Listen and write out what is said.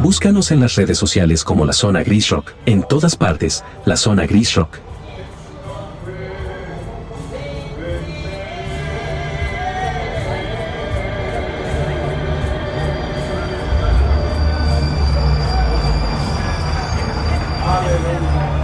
Búscanos en las redes sociales como La Zona Gris Rock, en todas partes, La Zona Gris Rock. Aleluya.